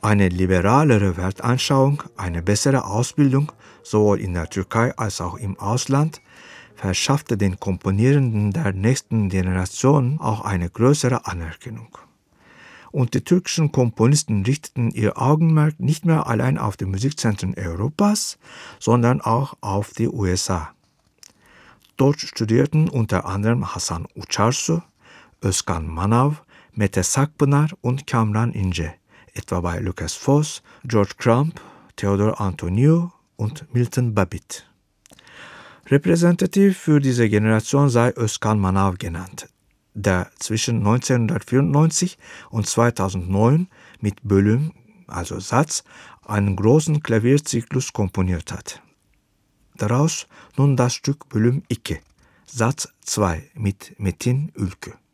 Eine liberalere Weltanschauung, eine bessere Ausbildung, sowohl in der Türkei als auch im Ausland, verschaffte den Komponierenden der nächsten Generation auch eine größere Anerkennung. Und die türkischen Komponisten richteten ihr Augenmerk nicht mehr allein auf die Musikzentren Europas, sondern auch auf die USA. Dort studierten unter anderem Hasan Uçarsu, Özkan Manav, Mete Sakpınar und Kamran İnce, etwa bei Lucas Foss, George Crumb, Theodor Antoniou und Milton Babbitt. Repräsentativ für diese Generation sei Özkan Manav genannt, der zwischen 1994 und 2009 mit Bölüm, also Satz, einen großen Klavierzyklus komponiert hat. Daraus nun das Stück Bölüm 2, Satz 2 mit Metin Ülkü.